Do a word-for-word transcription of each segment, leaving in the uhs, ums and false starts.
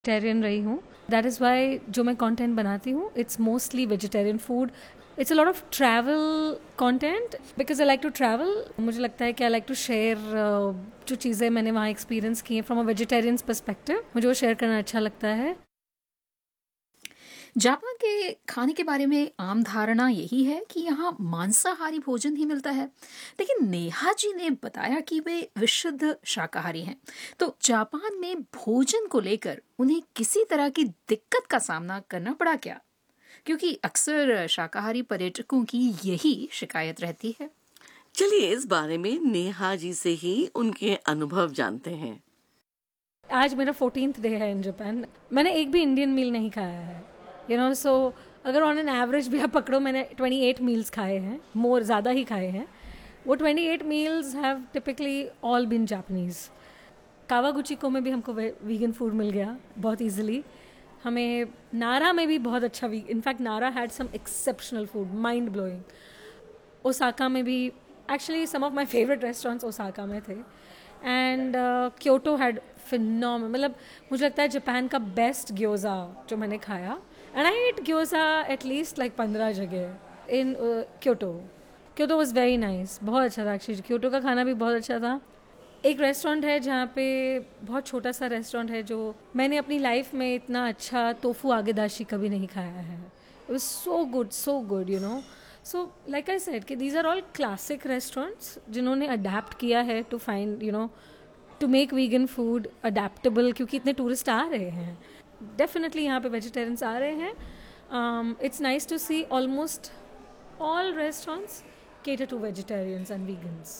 Vegetarian रही हूँ. That is why जो मैं कंटेंट बनाती हूँ it's mostly vegetarian food. It's a lot of travel content because I like to travel. मुझे लगता है कि आई लाइक टू शेयर जो चीज़ें मैंने वहाँ एक्सपीरियंस की हैं फ्रॉम अ वेजिटेरियन पर्सपेक्टिव. मुझे वो शेयर करना अच्छा लगता है. जापान के खाने के बारे में आम धारणा यही है कि यहाँ मांसाहारी भोजन ही मिलता है, लेकिन नेहा जी ने बताया कि वे विशुद्ध शाकाहारी हैं. तो जापान में भोजन को लेकर उन्हें किसी तरह की दिक्कत का सामना करना पड़ा क्या? क्योंकि अक्सर शाकाहारी पर्यटकों की यही शिकायत रहती है. चलिए इस बारे में नेहा जी से ही उनके अनुभव जानते हैं. आज मेरा फोर्टीन्थ डे है इन जापान. मैंने एक भी इंडियन मील नहीं खाया है. यू नो सो अगर ऑन एन एवरेज भी आप पकड़ो, मैंने ट्वेंटी एट मील्स खाए हैं, मोर ज़्यादा ही खाए हैं. वो twenty eight meals have typically all been Japanese. कावागुचिको में भी हमको वीगन फूड मिल गया बहुत ईजिली. हमें नारा में भी बहुत अच्छा वी इनफैक्ट नारा had some exceptional food, mind blowing. Osaka में भी actually some of my favourite restaurants Osaka में थे. And Kyoto had phenomenal. मतलब मुझे लगता है जापान का बेस्ट ग्योज़ा जो मैंने खाया. And I eight gyoza at least like पंद्रह जगह इन Kyoto. Kyoto was very nice. बहुत अच्छा था एक्चुअली. क्योटो का खाना भी बहुत अच्छा था. एक रेस्टोरेंट है जहाँ पे बहुत छोटा सा रेस्टोरेंट है जो मैंने अपनी लाइफ में इतना अच्छा तोफू आगेदाशी कभी नहीं खाया है. It was so good, so good, you know. So like I said कि these are all classic restaurants जिन्होंने अडेप्ट किया है to find, you know, to make vegan food adaptable. क्योंकि इतने टूरिस्ट आ रहे हैं, डेफिनेटली यहाँ पे वेजिटेरियंस आ रहे हैं. It's nice to C almost all restaurants cater to vegetarians and vegans.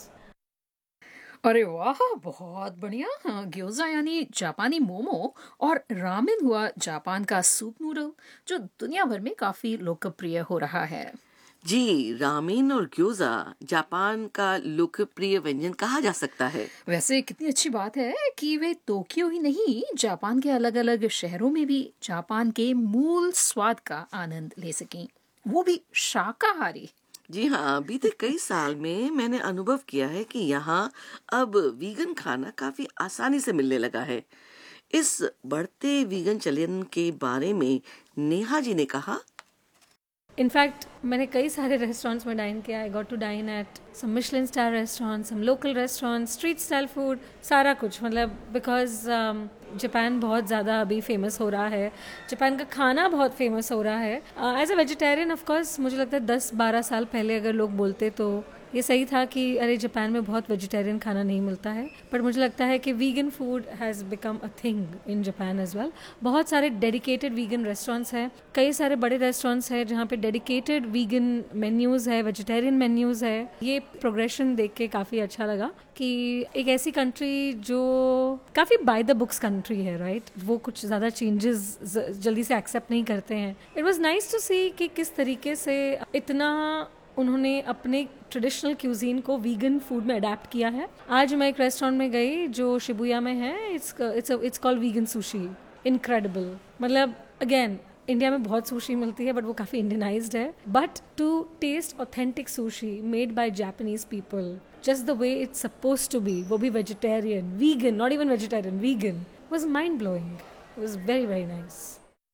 अरे वाह, बहुत बढ़िया. हाँ, ग्योजा यानी जापानी मोमो और रामेन हुआ जापान का सूप नूडल जो दुनिया भर में काफी लोकप्रिय हो रहा है. जी, रामेन और ग्योजा जापान का लोकप्रिय व्यंजन कहा जा सकता है. वैसे कितनी अच्छी बात है कि वे टोक्यो ही नहीं, जापान के अलग अलग शहरों में भी जापान के मूल स्वाद का आनंद ले सकें, वो भी शाकाहारी. जी हाँ, बीते कई साल में मैंने अनुभव किया है कि यहाँ अब वीगन खाना काफी आसानी से मिलने लगा है. इस बढ़ते वीगन चलन के बारे में नेहा जी ने कहा. इनफैक्ट मैंने कई सारे रेस्टोरेंट्स में डाइन किया. I got to dine at some Michelin star restaurants, some local restaurants, street style food, सारा कुछ. मतलब बिकॉज जापान बहुत ज़्यादा अभी फेमस हो रहा है. जापान का खाना बहुत फेमस हो रहा है. As a vegetarian of course मुझे लगता है दस बारह साल पहले अगर लोग बोलते तो ये सही था कि अरे जापान में बहुत वेजिटेरियन खाना नहीं मिलता है. बट मुझे लगता है कि vegan food has become a thing in Japan as well. बहुत सारे डेडिकेटेड वीगन रेस्टोरेंट्स हैं, कई सारे बड़े रेस्टोरेंट्स हैं जहाँ पे डेडिकेटेड वीगन मेन्यूज़ है, वेजिटेरियन मेन्यूज़ है. ये प्रोग्रेशन देख के काफ़ी अच्छा लगा कि एक ऐसी कंट्री जो काफ़ी बाय द बुक्स कंट्री है, राइट, वो कुछ ज़्यादा चेंजेस जल्दी से एक्सेप्ट नहीं करते हैं. इट वॉज नाइस टू सी कि किस तरीके से इतना उन्होंने अपने ट्रेडिशनल क्यूजीन को वीगन फूड में अडेप्ट किया है. आज मैं एक रेस्टोरेंट में गई जो शिबुया में है. It's it's it's called vegan sushi. Incredible. मतलब अगेन इंडिया में बहुत सुशी मिलती है बट वो काफ़ी इंडियनाइज्ड है. But to test authentic sushi made by Japanese people just the way it's suppose to be, वो भी vegetarian, vegan, not even vegetarian, vegan, was mind blowing. It was very very nice.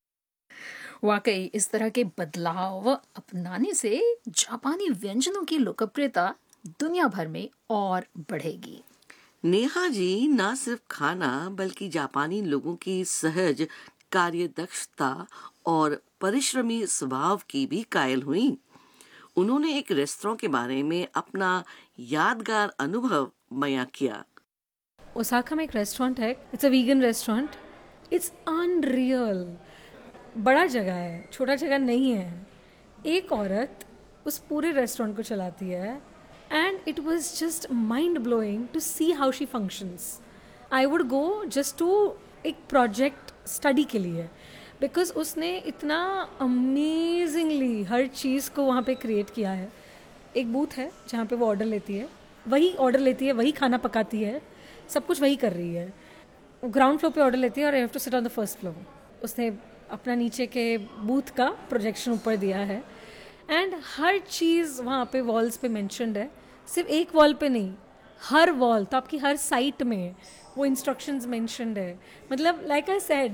वाकई इस तरह के बदलाव अपनाने से जापानी व्यंजनों की लोकप्रियता दुनिया भर में और बढ़ेगी. नेहा जी ना सिर्फ खाना बल्कि जापानी लोगों की सहज कार्यदक्षता और परिश्रमी स्वभाव की भी कायल हुई. उन्होंने एक रेस्तरां के बारे में अपना यादगार अनुभव बयां किया. ओसाका में एक रेस्टोरेंट है. It's a vegan restaurant. It's unreal. बड़ा जगह है, छोटा जगह नहीं है. एक औरत उस पूरे रेस्टोरेंट को चलाती है and it was just mind blowing to see how she functions. I would go just to एक प्रोजेक्ट स्टडी के लिए बिकॉज उसने इतना अमेजिंगली हर चीज़ को वहाँ पे क्रिएट किया है. एक बूथ है जहाँ पे वो ऑर्डर लेती है, वही ऑर्डर लेती है, वही खाना पकाती है, सब कुछ वही कर रही है. ग्राउंड फ्लोर पे ऑर्डर लेती है और I have to sit on the first floor. उसने अपना नीचे के बूथ का प्रोजेक्शन ऊपर दिया है एंड हर चीज़ वहाँ पे वॉल्स पे मेंशन्ड है. सिर्फ एक वॉल पे नहीं, हर वॉल, तो आपकी हर साइट में वो इंस्ट्रक्शंस मेंशन्ड है. मतलब लाइक आई सेड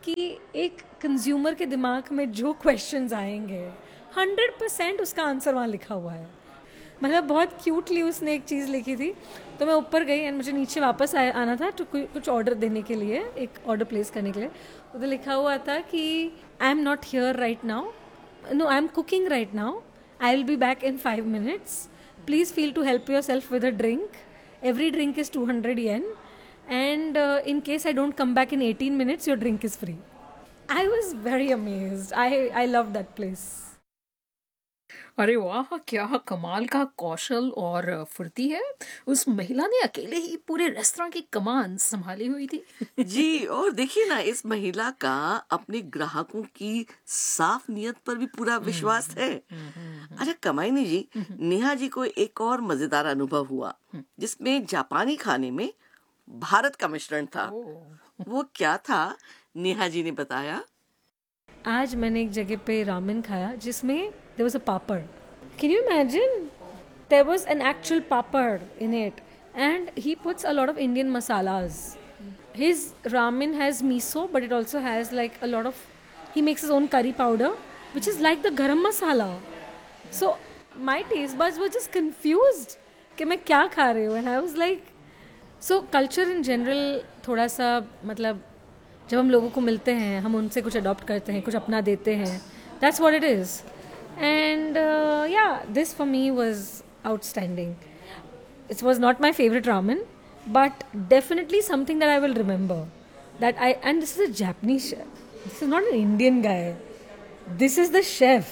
कि एक कंज्यूमर के दिमाग में जो क्वेश्चंस आएंगे हंड्रेड परसेंट उसका आंसर वहाँ लिखा हुआ है. मतलब बहुत क्यूटली उसने एक चीज़ लिखी थी. तो मैं ऊपर गई एंड मुझे नीचे वापस आया आना था तो कुछ ऑर्डर देने के लिए, एक ऑर्डर प्लेस करने के लिए. उधर लिखा हुआ था कि I am not here right now, no I am cooking right now, I will be back in five minutes, please feel to help your self with a drink, every drink is two hundred yen, and uh, in case I don't come back in eighteen minutes, your drink is free. I was very amazed. I I loved that place. अरे वाह, क्या कमाल का कौशल और फुर्ती है. उस महिला ने अकेले ही पूरे रेस्तरां की कमान संभाली हुई थी. जी, और देखिए ना, इस महिला का अपने ग्राहकों की साफ नियत पर भी पूरा विश्वास है. अच्छा कमाइनी जी, नेहा जी को एक और मजेदार अनुभव हुआ जिसमें जापानी खाने में भारत का मिश्रण था. वो क्या था, नेहा जी ने बताया. आज मैंने एक जगह पे रामेन खाया जिसमें there was a papad. Can you imagine? There was an actual papad in it, and he puts a lot of Indian masalas. His ramen has miso, but it also has like a lot of. He makes his own curry powder, which is like the garam masala. So my taste buds were just confused कि मैं क्या खा रही हूँ, and I was like. So culture in general थोड़ा सा, मतलब जब हम लोगों को मिलते हैं हम उनसे कुछ अडॉप्ट करते हैं, कुछ अपना देते हैं. That's what it is. And या this for me was outstanding. It was not my favourite ramen, but definitely something that I will remember. That I and this is a Japanese chef, this is not an Indian guy, this is the chef.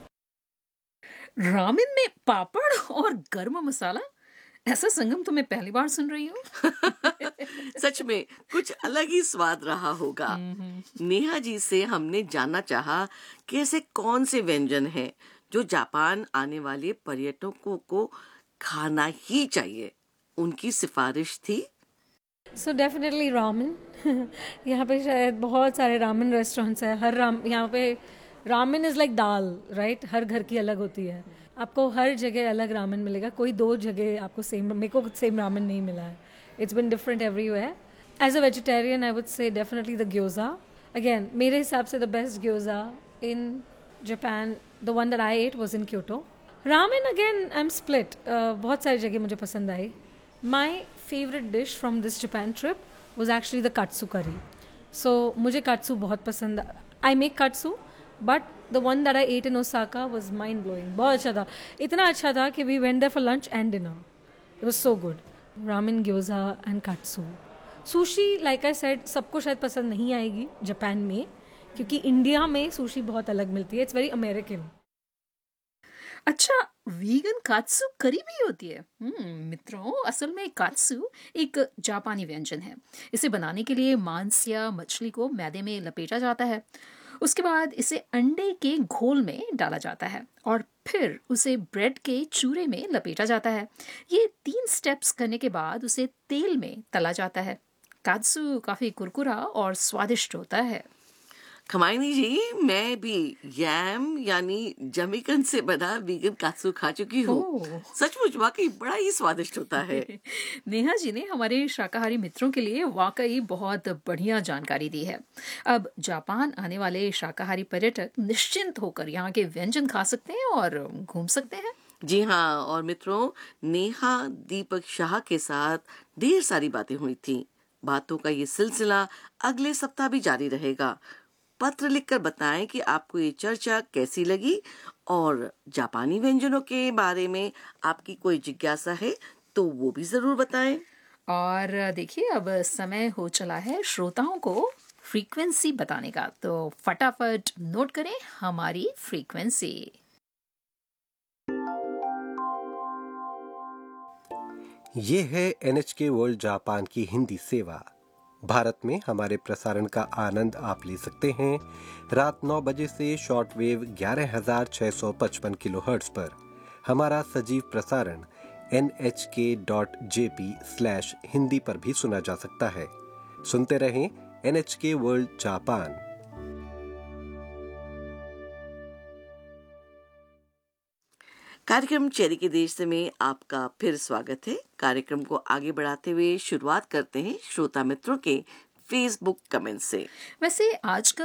Ramen में पापड़ और गर्म मसाला, ऐसा संगम तो मैं पहली बार सुन रही हूँ. सच में कुछ अलग ही स्वाद रहा होगा. नेहा जी से हमने जानना चाहा कि ऐसे कौन से व्यंजन हैं जो जापान आने वाले पर्यटकों को खाना ही चाहिए. उनकी सिफारिश थी. So definitely ramen. यहाँ पे शायद बहुत सारे रामेन रेस्टोरेंट्स हैं. हर राम यहाँ पे ramen is like dal, right. हर घर की अलग होती है. आपको हर जगह अलग रामेन मिलेगा. कोई दो जगह आपको सेम, मेरे को सेम रामेन नहीं मिला है. It's been different everywhere. As a vegetarian I would say definitely the ग्योजा. Again मेरे हिसाब से the best ग्योजा in Japan, the one that I eight was in Kyoto. Ramen again I am split. बहुत सारी जगह मुझे पसंद आई. My favourite dish from this Japan trip was actually the काट्सू करी. सो मुझे काट्सू बहुत पसंद. I make काट्सू, but the one that I ate in Osaka was mind blowing. बहुत अच्छा था. इतना अच्छा था कि we went there for lunch and dinner. It was so good. Ramen, gyoza and katsu. Sushi, like I said, सबको शायद पसंद नहीं आएगी जापान में, क्योंकि इंडिया में सुशी बहुत अलग मिलती है. It's very American. अच्छा, वीगन कात्सु करी भी होती है. हम्म मित्रों, असल में कात्सु एक जापानी व्यंजन है. इसे बनाने के लिए मांस या मछली को मैदे में लपेटा जाता है. उसके बाद इसे अंडे के घोल में डाला जाता है और फिर उसे ब्रेड के चूरे में लपेटा जाता है. ये तीन स्टेप्स करने के बाद उसे तेल में तला जाता है. कात्सु काफी कुरकुरा और स्वादिष्ट होता है. खमाइनी जी, मैं भी यैम यानी जमीकन से बना वीगन कात्सु खा चुकी हूँ. सचमुच वाकई बड़ा ही स्वादिष्ट होता है. नेहा जी ने हमारे शाकाहारी मित्रों के लिए वाकई बहुत बढ़िया जानकारी दी है. अब जापान आने वाले शाकाहारी पर्यटक निश्चिंत होकर यहाँ के व्यंजन खा सकते हैं और घूम सकते हैं. जी हाँ, और मित्रों, नेहा दीपक शाह के साथ ढेर सारी बातें हुई थी. बातों का ये सिलसिला अगले सप्ताह भी जारी रहेगा. पत्र लिखकर बताएं कि आपको ये चर्चा कैसी लगी और जापानी व्यंजनों के बारे में आपकी कोई जिज्ञासा है तो वो भी जरूर बताएं. और देखिए, अब समय हो चला है श्रोताओं को फ्रीक्वेंसी बताने का. तो फटाफट नोट करें हमारी फ्रीक्वेंसी. ये है एन एच के वर्ल्ड जापान की हिंदी सेवा. भारत में हमारे प्रसारण का आनंद आप ले सकते हैं रात नौ बजे से शॉर्टवेव ग्यारह हजार छह सौ पचपन किलोहर्ट्ज पर. हमारा सजीव प्रसारण एन एच के dot J P slash Hindi पर भी सुना जा सकता है. सुनते रहें एन एच के वर्ल्ड जापान. कार्यक्रम चेरी के देश में आपका फिर स्वागत है. कार्यक्रम को आगे बढ़ाते हुए शुरुआत करते हैं श्रोता मित्रों के फेसबुक कमेंट से। वैसे आज का